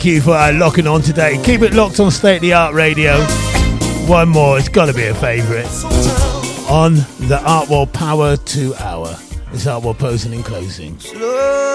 Thank you for locking on today. Keep it locked on State of the Art Radio. One more, it's got to be a favourite. On the Art World Power 2 Hour. It's Art World Posing in closing.